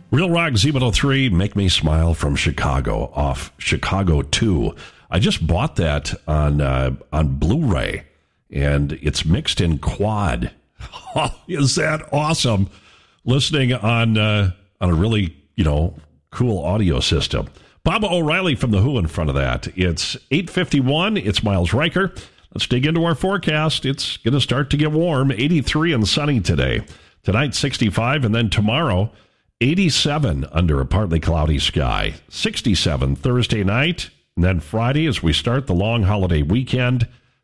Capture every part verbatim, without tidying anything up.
Real Rock Z one oh three, Make Me Smile from Chicago, off Chicago two. I just bought that on uh, on Blu-ray, and it's mixed in quad. Oh, is that awesome? Listening on uh, on a really, you know, cool audio system. Bob O'Reilly from The Who in front of that. It's eight fifty-one. It's Miles Riker. Let's dig into our forecast. It's going to start to get warm. eighty-three and sunny today. Tonight, sixty-five, and then tomorrow, eighty-seven under a partly cloudy sky. sixty-seven Thursday night, and then Friday as we start the long holiday weekend,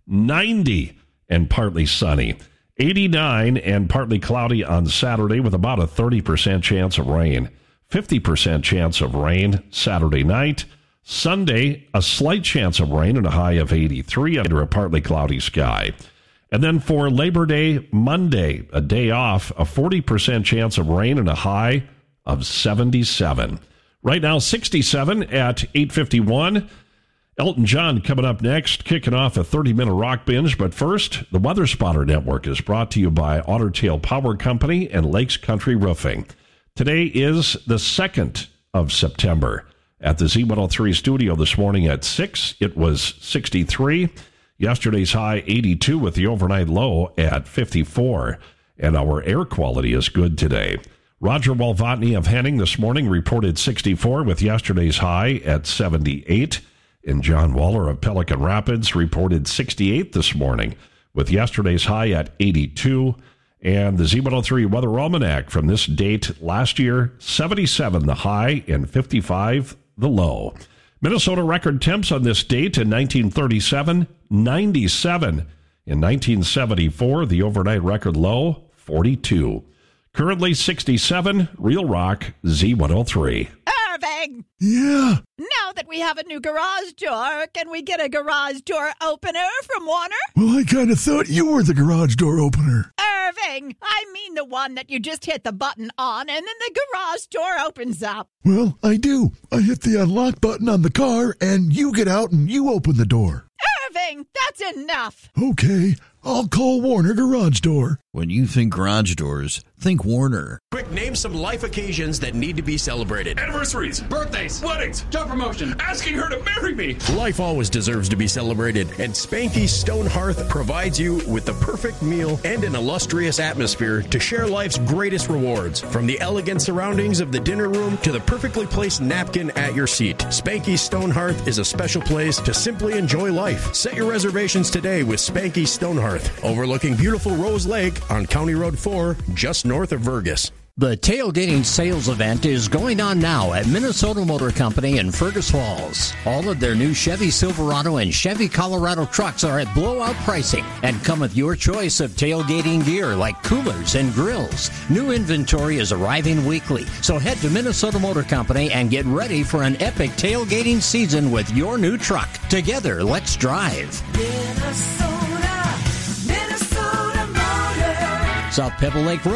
ninety and partly sunny. eighty-nine and partly cloudy on Saturday with about a thirty percent chance of rain. fifty percent chance of rain Saturday night. Sunday, a slight chance of rain and a high of eighty-three under a partly cloudy sky. And then for Labor Day, Monday, a day off, a forty percent chance of rain and a high of seventy-seven. Right now, sixty-seven at eight fifty-one. Elton John coming up next, kicking off a thirty-minute rock binge. But first, the Weather Spotter Network is brought to you by Otter Tail Power Company and Lakes Country Roofing. Today is the second of September. At the Z one oh three studio this morning at six, it was sixty-three. Yesterday's high, eighty-two, with the overnight low at fifty-four. And our air quality is good today. Roger Walvatney of Henning this morning reported sixty-four with yesterday's high at seventy-eight. And John Waller of Pelican Rapids reported sixty-eight this morning with yesterday's high at eighty-two. And the Z one oh three Weather Almanac from this date last year, seventy-seven the high and fifty-five the low. Minnesota record temps on this date in nineteen thirty-seven, ninety-seven. In nineteen seventy-four, the overnight record low, forty-two. Currently sixty-seven, Real Rock Z one oh three. Irving! Yeah? Now that we have a new garage door, can we get a garage door opener from Warner? Well, I kind of thought you were the garage door opener. Irving! I mean the one that you just hit the button on and then the garage door opens up. Well, I do. I hit the unlock button on the car and you get out and you open the door. Irving, that's enough. Okay, I'll call Warner Garage Door. When you think garage doors, think Warner. Quick, name some life occasions that need to be celebrated. Anniversaries, birthdays, weddings, job promotion, asking her to marry me. Life always deserves to be celebrated, and Spanky's Stone Hearth provides you with the perfect meal and an illustrious atmosphere to share life's greatest rewards. From the elegant surroundings of the dinner room to the perfectly placed napkin at your seat, Spanky's Stone Hearth is a special place to simply enjoy life. Set your reservations today with Spanky's Stone Hearth, overlooking beautiful Rose Lake on County Road four, just north of Vergas. The tailgating sales event is going on now at Minnesota Motor Company in Fergus Falls. All of their new Chevy Silverado and Chevy Colorado trucks are at blowout pricing and come with your choice of tailgating gear like coolers and grills. New inventory is arriving weekly, so head to Minnesota Motor Company and get ready for an epic tailgating season with your new truck. Together, let's drive. Minnesota, Minnesota Motor. South Pebble Lake Road.